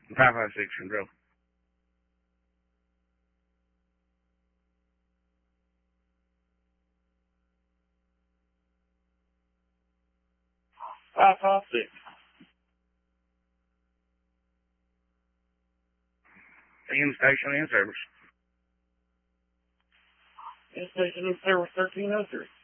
556 Control. In station in service. In station in service 1303.